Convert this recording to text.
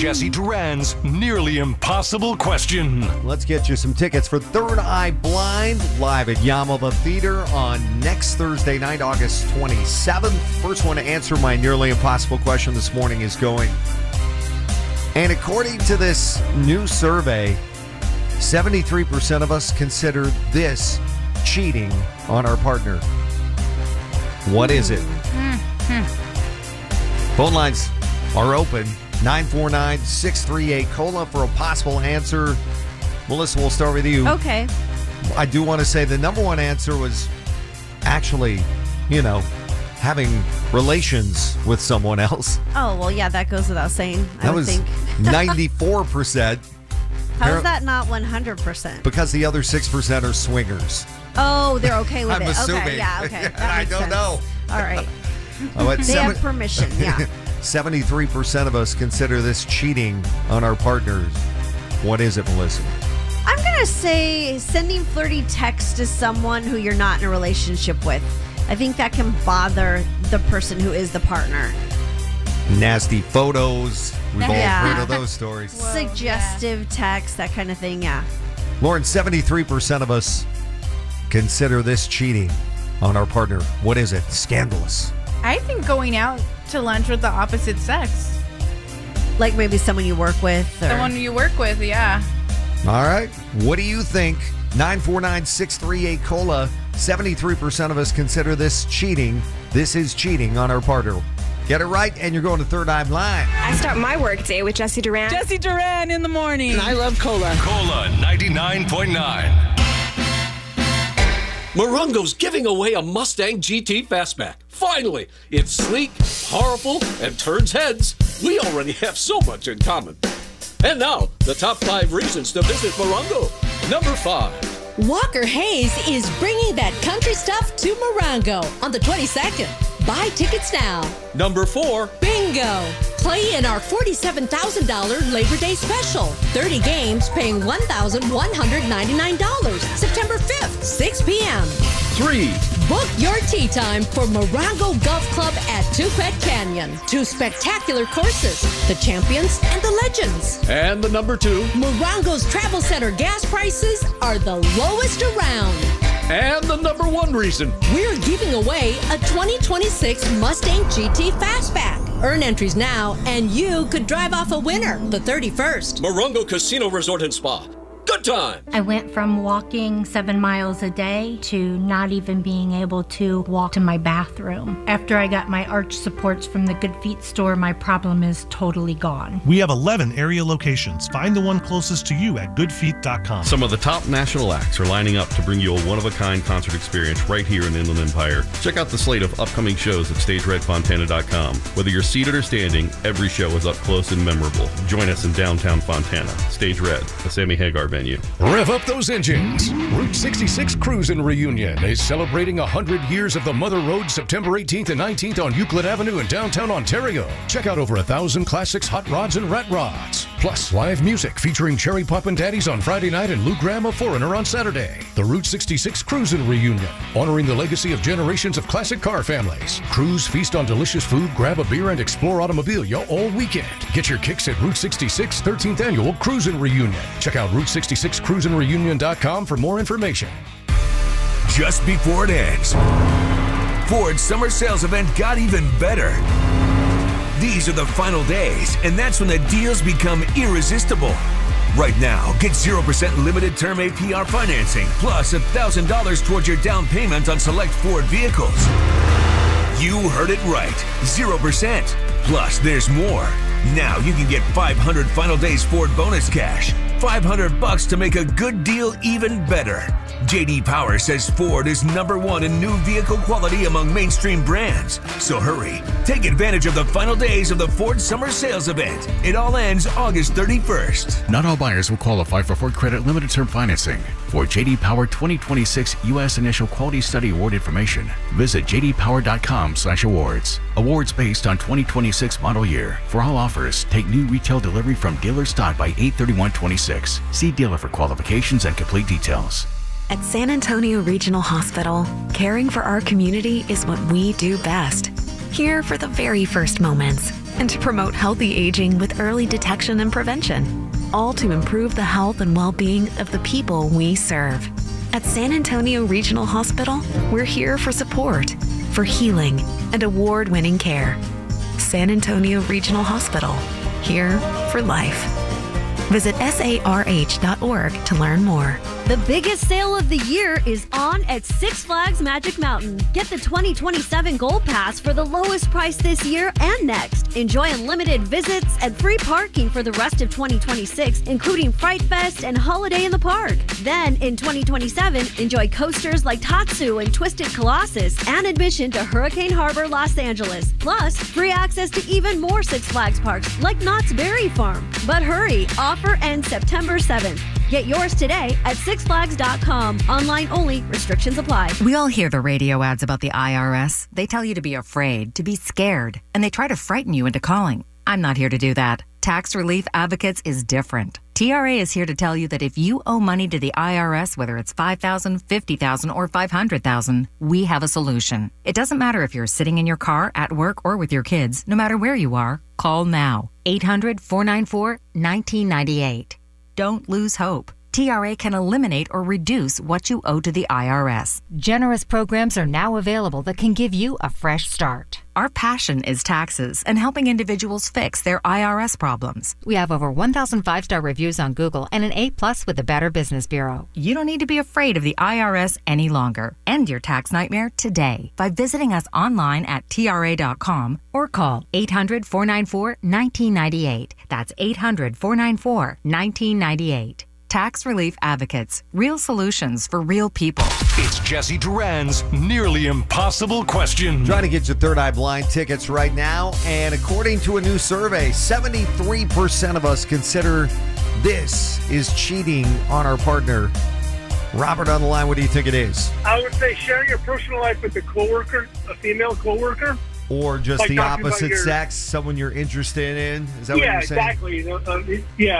Jesse Duran's Nearly Impossible Question. Let's get you some tickets for Third Eye Blind live at Yamava Theater on next Thursday night, August 27th. First one to answer my Nearly Impossible Question this morning is going. And according to this new survey, 73% of us consider this cheating on our partner. What is it? Phone lines are open. 949-638-COLA for a possible answer. Melissa, we'll start with you. Okay. I do want to say the number one answer was actually, having relations with someone else. Oh, well, yeah, that goes without saying. That was 94%. How is that not 100%? Because the other 6% are swingers. Oh, they're okay with I'm it. assuming. Okay, yeah, okay. That I makes don't sense. know. All right. They have permission, yeah. 73% of us consider this cheating on our partners. What is it, Melissa? I'm going to say sending flirty texts to someone who you're not in a relationship with. I think that can bother the person who is the partner. Nasty photos. We've all heard of those stories. Suggestive text, that kind of thing, yeah. Lauren, 73% of us consider this cheating on our partner. What is it? Scandalous. I think going out to lunch with the opposite sex. Like maybe someone you work with. Or... Someone you work with, yeah. All right. What do you think? 949-638-COLA. 73% of us consider this cheating. This is cheating on our partner. Get it right, and you're going to Third Eye Blind. I start my work day with Jesse Duran. Jesse Duran in the morning. And I love Cola. Cola 99.9. Morongo's giving away a Mustang GT Fastback. Finally, it's sleek, powerful, and turns heads. We already have so much in common. And now, the top 5 reasons to visit Morongo. Number 5. Walker Hayes is bringing that country stuff to Morongo on the 22nd. Buy tickets now. Number 4. Bingo! Play in our $47,000 Labor Day special. 30 games paying $1,199. September 5th, 6 p.m. 3. Book your tee time for Morongo Golf Club at Tupet Canyon. 2 spectacular courses, the Champions and the Legends. And the number 2. Morongo's Travel Center gas prices are the lowest around. And the number 1 reason. We're giving away a 2026 Mustang GT Fastback. Earn entries now, and you could drive off a winner the 31st. Morongo Casino Resort and Spa. Good time. I went from walking 7 miles a day to not even being able to walk to my bathroom. After I got my arch supports from the Good Feet store, my problem is totally gone. We have 11 area locations. Find the one closest to you at goodfeet.com. Some of the top national acts are lining up to bring you a one-of-a-kind concert experience right here in the Inland Empire. Check out the slate of upcoming shows at StageRedFontana.com. Whether you're seated or standing, every show is up close and memorable. Join us in downtown Fontana. Stage Red, the Sammy Hagar venue. Rev up those engines. Route 66 Cruisin' Reunion is celebrating 100 years of the Mother Road September 18th and 19th on Euclid Avenue in downtown Ontario. Check out over 1,000 classics, hot rods, and rat rods. Plus, live music featuring Cherry Poppin' Daddies on Friday night and Lou Graham of Foreigner on Saturday. The Route 66 Cruisin' Reunion, honoring the legacy of generations of classic car families. Cruise, feast on delicious food, grab a beer, and explore automobilia all weekend. Get your kicks at Route 66 13th Annual Cruisin' Reunion. Check out Route 66cruisinreunion.com for more information. Just before it ends, Ford's summer sales event got even better. These are the final days, and that's when the deals become irresistible. Right now, get 0% limited term APR financing, plus $1,000 towards your down payment on select Ford vehicles. You heard it right, 0%. Plus, there's more. Now you can get 500 final days Ford bonus cash. $500 to make a good deal even better. J.D. Power says Ford is #1 in new vehicle quality among mainstream brands. So hurry, take advantage of the final days of the Ford Summer Sales Event. It all ends August 31st. Not all buyers will qualify for Ford Credit Limited Term Financing. For J.D. Power 2026 U.S. Initial Quality Study Award information, visit jdpower.com/awards. Awards based on 2026 model year. For all offers, take new retail delivery from dealer stock by 8/31/26. See dealer for qualifications and complete details. At San Antonio Regional Hospital, caring for our community is what we do best. Here for the very first moments, and to promote healthy aging with early detection and prevention, all to improve the health and well-being of the people we serve. At San Antonio Regional Hospital, we're here for support, for healing, and award-winning care. San Antonio Regional Hospital, here for life. Visit sarh.org to learn more. The biggest sale of the year is on at Six Flags Magic Mountain. Get the 2027 Gold Pass for the lowest price this year and next. Enjoy unlimited visits and free parking for the rest of 2026, including Fright Fest and Holiday in the Park. Then, in 2027, enjoy coasters like Tatsu and Twisted Colossus and admission to Hurricane Harbor, Los Angeles. Plus, free access to even more Six Flags parks like Knott's Berry Farm. But hurry, offer ends September 7th. Get yours today at sixflags.com. Online only. Restrictions apply. We all hear the radio ads about the IRS. They tell you to be afraid, to be scared, and they try to frighten you into calling. I'm not here to do that. Tax Relief Advocates is different. TRA is here to tell you that if you owe money to the IRS, whether it's $5,000, $50,000, or $500,000, we have a solution. It doesn't matter if you're sitting in your car, at work, or with your kids. No matter where you are, call now. 800-494-1998. Don't lose hope. TRA can eliminate or reduce what you owe to the IRS. Generous programs are now available that can give you a fresh start. Our passion is taxes and helping individuals fix their IRS problems. We have over 1,000 5-star reviews on Google and an A+ with the Better Business Bureau. You don't need to be afraid of the IRS any longer. End your tax nightmare today by visiting us online at TRA.com or call 800-494-1998. That's 800-494-1998. Tax Relief Advocates. Real solutions for real people. It's Jesse Duran's Nearly Impossible Question. Trying to get your Third Eye Blind tickets right now. And according to a new survey, 73% of us consider this is cheating on our partner. Robert on the line, what do you think it is? I would say share your personal life with a coworker, a female coworker. Or just Like the talking about opposite your- sex, someone you're interested in? Is that what you're saying? Exactly. Yeah,